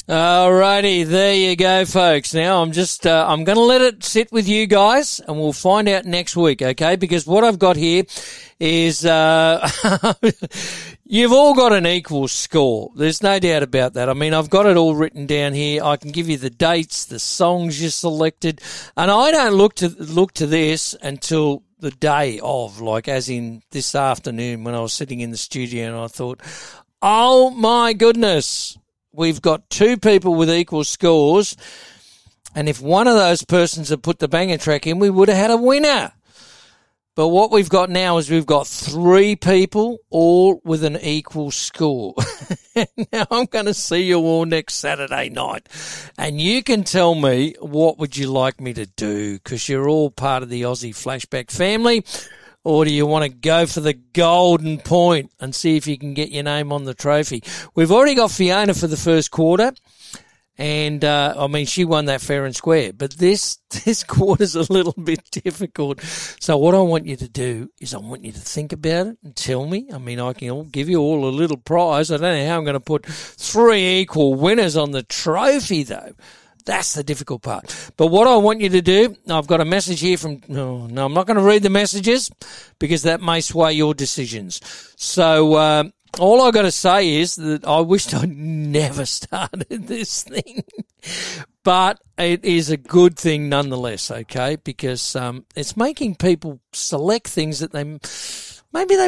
Alrighty, there you go, folks. Now I'm just, I'm going to let it sit with you guys and we'll find out next week, okay? Because what I've got here is, you've all got an equal score. There's no doubt about that. I mean, I've got it all written down here. I can give you the dates, the songs you selected, and I don't look to this until the day of, like as in this afternoon when I was sitting in the studio and I thought, oh my goodness, we've got two people with equal scores, and if one of those persons had put the banger track in, we would have had a winner. But what we've got now is we've got three people all with an equal score. Now I'm going to see you all next Saturday night, and you can tell me what would you like me to do, because you're all part of the Aussie Flashback family. Or do you want to go for the golden point and see if you can get your name on the trophy? We've already got Fiona for the first quarter. And, I mean, she won that fair and square. But this quarter's a little bit difficult. So what I want you to do is I want you to think about it and tell me. I mean, I can give you all a little prize. I don't know how I'm going to put three equal winners on the trophy, though. That's the difficult part. But what I want you to do, I've got a message here from, no, I'm not going to read the messages because that may sway your decisions. So, all I got to say is that I wished I'd never started this thing, but it is a good thing nonetheless, okay? Because it's making people select things that maybe they